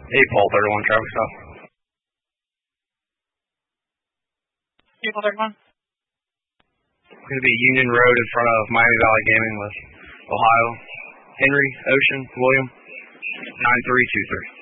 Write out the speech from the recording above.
Hey, Paul 31, Travis South. Hey, Paul 31. It's going to be Union Road in front of Miami Valley Gaming with Ohio. Henry, Ocean, William, 9323.